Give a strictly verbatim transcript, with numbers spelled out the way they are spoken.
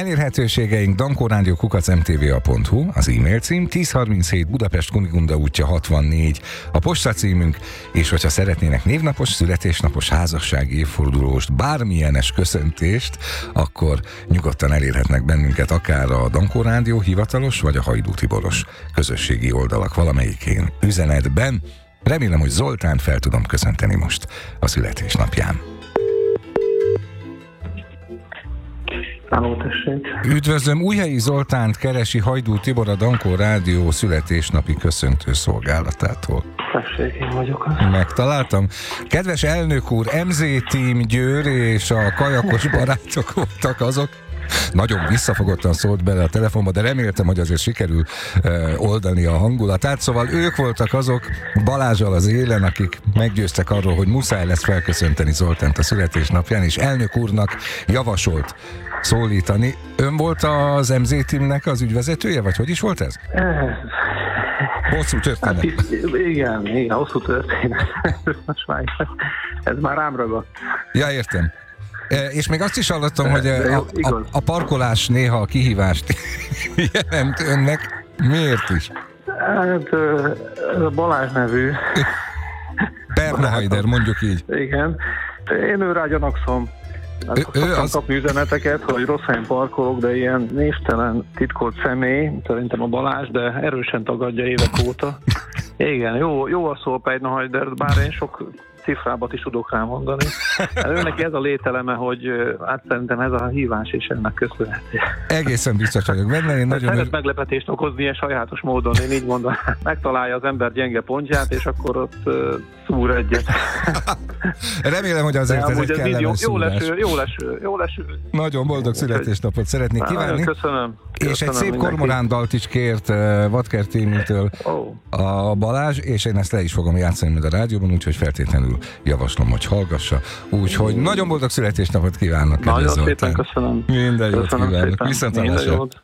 Elérhetőségeink dankórádió kukac em té vé á pont hu az e-mail cím, tíz harminchét Budapest Kunigunda útja hatvannégy a postacímünk, és hogyha szeretnének névnapos, születésnapos, házassági évfordulóst, bármilyenes köszöntést, akkor nyugodtan elérhetnek bennünket akár a Dankó Rádió hivatalos, vagy a Hajdú Tiboros közösségi oldalak valamelyikén üzenetben. Remélem, hogy Zoltánt fel tudom köszönteni most a születésnapján. Háló, tessék. Üdvözlöm, Újhelyi Zoltánt keresi Hajdú Tibor, a Dankó Rádió születésnapi köszöntő szolgálatától. Tessék, én vagyok az. Megtaláltam. Kedves elnök úr, em zé Team Győr és a kajakos barátok voltak azok. Nagyon visszafogottan szólt bele a telefonba, de reméltem, hogy azért sikerül uh, oldani a hangulatát. Szóval ők voltak azok Balázsal az élen, akik meggyőztek arról, hogy muszáj lesz felköszönteni Zoltánt a születésnapján, és elnök úrnak javasolt szólítani. Ön volt az em zé Teamnek az ügyvezetője, vagy hogy is volt ez? Hosszú történet. Hát, igen, igen, hosszú történet. Ez már rám ragadt. Ja, értem. És még azt is hallottam, hogy a, a, a parkolás néha a kihívást jelent önnek. Miért is? Hát ez a Balázs nevű Bernhajder, mondjuk így. Igen. Én őrá gyanakszom. Hát ő, szoktam az... kapni üzeneteket, hogy rossz helyen parkolok, de ilyen névtelen titkolt személy, szerintem a Balázs, de erősen tagadja évek óta. Igen, jó, jó a szó Bernhajder, bár én sok cifrábat is tudok rá mondani. Őnek ez a lételeme, hogy hát szerintem ez a hívás is ennek köszönhető. Egészen biztos vagyok benne. Én nagyon szeret meglepetést okozni ilyen sajátos módon, én így mondom. Megtalálja az ember gyenge pontját, és akkor ott uh, szúr egyet. Remélem, hogy azért ez egy kellemes jó leső, jó leső, jó leső. Nagyon boldog születésnapot szeretnék kívánni. Köszönöm. És köszönöm, egy szép kormorándalt is kért uh, Vadker Tímtől oh. a Balázs, és én ezt le is fogom játszani majd a rádióban, úgyhogy feltétlenül javaslom, hogy hallgassa. Úgyhogy nagyon boldog születésnapot kívánok. Nagyon szépen köszönöm. Minden jót kívánok. Viszontlátásra.